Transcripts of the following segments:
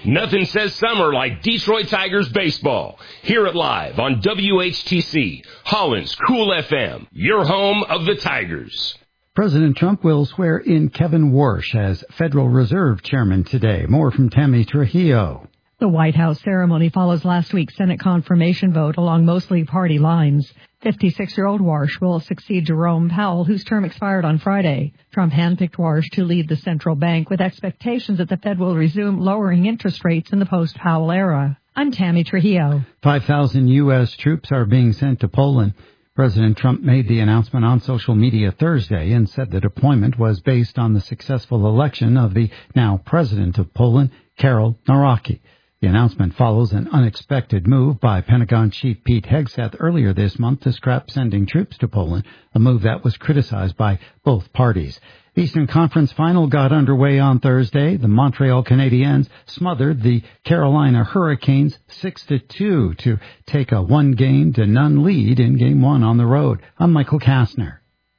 Nothing says summer like Detroit Tigers baseball. Hear it live on WHTC, Holland's Cool FM, your home of the Tigers. President Trump will swear in Kevin Warsh as Federal Reserve Chairman today. More from Tammy Trujillo. The White House ceremony follows last week's Senate confirmation vote along mostly party lines. 56-year-old Warsh will succeed Jerome Powell, whose term expired on Friday. Trump handpicked Warsh to lead the central bank with expectations that the Fed will resume lowering interest rates in the post-Powell era. I'm Tammy Trujillo. 5,000 U.S. troops are being sent to Poland. President Trump made the announcement on social media Thursday and said the deployment was based on the successful election of the now president of Poland, Karol Nawrocki. The announcement follows an unexpected move by Pentagon Chief Pete Hegseth earlier this month to scrap sending troops to Poland, a move that was criticized by both parties. The Eastern Conference Final got underway on Thursday. The Montreal Canadiens smothered the Carolina Hurricanes 6-2 to take a 1-0 lead in Game 1 on the road. I'm Michael Kastner.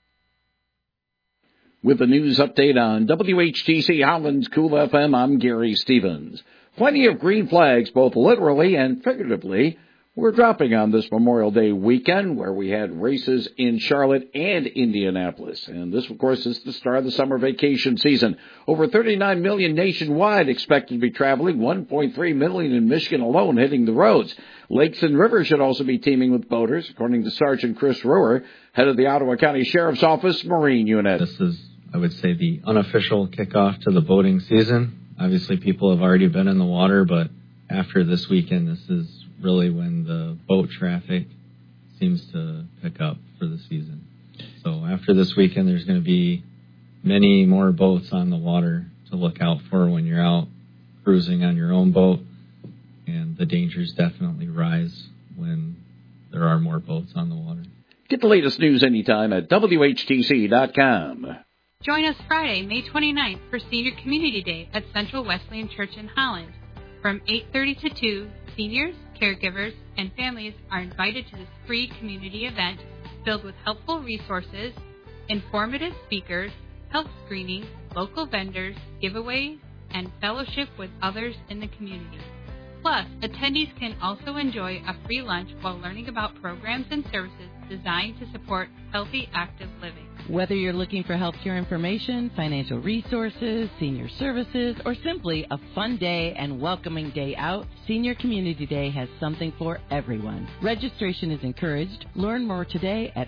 With the news update on WHTC Holland's Cool FM, I'm Gary Stevens. Plenty of green flags, both literally and figuratively, were dropping on this Memorial Day weekend, where we had races in Charlotte and Indianapolis. And this, of course, is the start of the summer vacation season. Over 39 million nationwide expected to be traveling, 1.3 million in Michigan alone hitting the roads. Lakes and rivers should also be teeming with boaters, according to Sergeant Chris Ruhr, head of the Ottawa County Sheriff's Office Marine Unit. This is, I would say, the unofficial kickoff to the boating season. Obviously, people have already been in the water, but after this weekend, this is really when the boat traffic seems to pick up for the season. So after this weekend, there's going to be many more boats on the water to look out for when you're out cruising on your own boat, and the dangers definitely rise when there are more boats on the water. Get the latest news anytime at WHTC.com. Join us Friday, May 29th for Senior Community Day at Central Wesleyan Church in Holland. From 8:30 to 2, seniors, caregivers, and families are invited to this free community event filled with helpful resources, informative speakers, health screening, local vendors, giveaways, and fellowship with others in the community. Plus, attendees can also enjoy a free lunch while learning about programs and services designed to support healthy, active living. Whether you're looking for healthcare information, financial resources, senior services, or simply a fun day and welcoming day out, Senior Community Day has something for everyone. Registration is encouraged. Learn more today at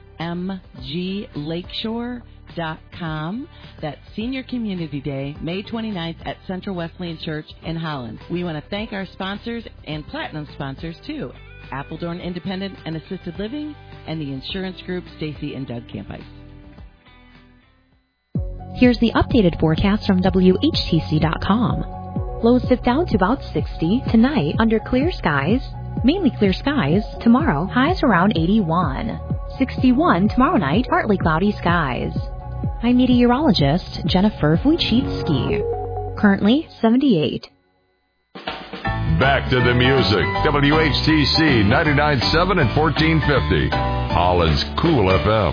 smglakeshore.com. That's Senior Community Day, May 29th at Central Wesleyan Church in Holland. We want to thank our sponsors and platinum sponsors, too. Appledorn Independent and Assisted Living, and the insurance group Stacy and Doug Campice. Here's the updated forecast from WHTC.com. Lows dip down to about 60 tonight under clear skies. Mainly clear skies. Tomorrow, highs around 81. 61 tomorrow night, partly cloudy skies. I'm meteorologist Jennifer Wojcicki. Currently 78. Back to the music. WHTC 99.7 and 1450. Holland's Cool FM.